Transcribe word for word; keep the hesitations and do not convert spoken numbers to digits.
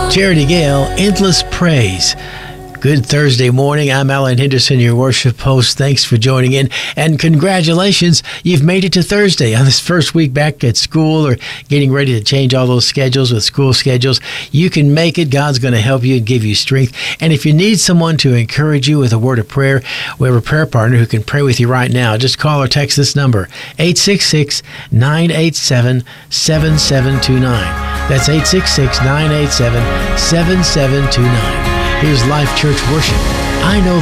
Charity Gale, Endless Praise. Good Thursday morning. I'm Alan Henderson, your worship host. Thanks for joining in. And congratulations, you've made it to Thursday on this first week back at school or getting ready to change all those schedules with school schedules. You can make it. God's going to help you and give you strength. And if you need someone to encourage you with a word of prayer, we have a prayer partner who can pray with you right now. Just call or text this number, eight six six, nine eight seven, seven seven two nine. That's eight six six, nine eight seven, seven seven two nine. Here's Life Church Worship. I know